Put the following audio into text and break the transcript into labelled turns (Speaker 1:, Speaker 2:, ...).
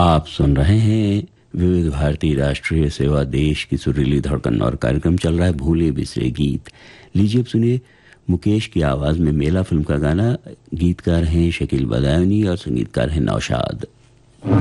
Speaker 1: आप सुन रहे हैं विविध भारती राष्ट्रीय सेवा, देश की सुरीली धड़कन, और कार्यक्रम चल रहा है भूले बिसरे गीत। लीजिए अब सुनिए मुकेश की आवाज में मेला फिल्म का गाना। गीतकार हैं शकील बदायूनी और संगीतकार हैं नौशाद।